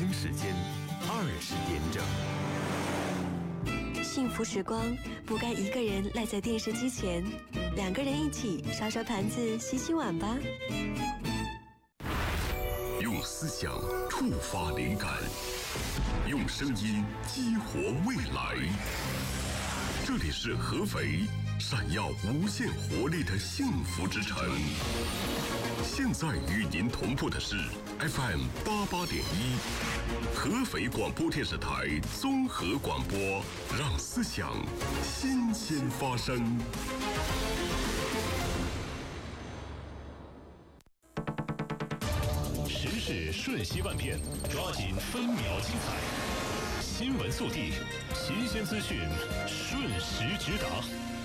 京时间20点整。 幸福时光不该一个人赖在电视机前，2个人一起刷刷盘子、洗洗碗吧。 用思想触发灵感，用声音激活未来。这里是合肥，闪耀无限活力的幸福之城。现在与您同步的是 FM 88.1，合肥广播电视台综合广播，让思想新鲜发生。 时事瞬息万变，抓紧分秒精彩。新闻速递，新鲜资讯，瞬时直达。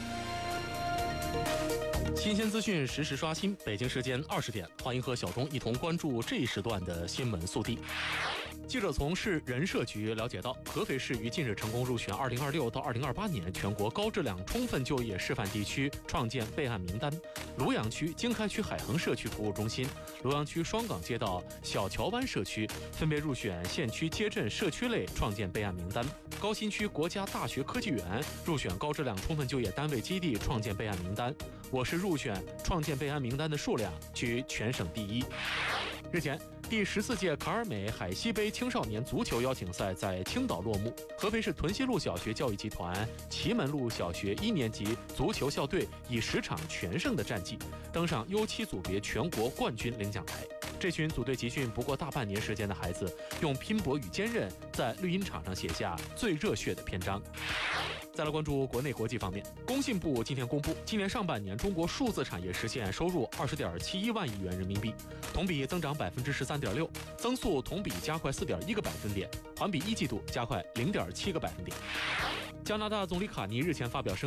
新鲜资讯实时刷新，北京时间20点，欢迎和小东一同关注这一时段的新闻速递。记者从市人社局了解到，合肥市于近日成功入选2026到2028年全国高质量充分就业示范地区创建备案名单。庐阳区经开区海衡社区服务中心、庐阳区双岗街道小桥湾社区分别入选县区街镇社区类创建备案名单。高新区国家大学科技园入选高质量充分就业单位基地创建备案名单。我市入选创建备案名单的数量居全省第一。日前，第14届卡尔美海西杯青少年足球邀请赛在青岛落幕。合肥市屯溪路小学教育集团祁门路小学1年级足球校队以10场全胜的战绩，登上U7组别全国冠军领奖台。这群组队集训不过大半年时间的孩子，用拼搏与坚韧在绿茵场上写下最热血的篇章。再来关注国内国际方面，工信部今天公布，今年上半年中国数字产业实现收入20.71万亿元人民币，同比增长13.6%，增速同比加快4.1个百分点，环比一季度加快0.7个百分点。加拿大总理卡尼日前发表声